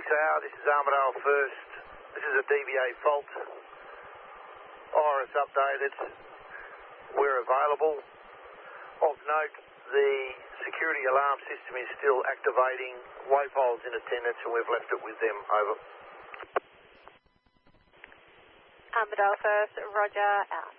Tower, this is Armidale First. This is a DVA fault. Iris updated. We're available. Of note, the security alarm system is still activating. WAPOL's in attendance and we've left it with them. Over. Armidale First, roger, out.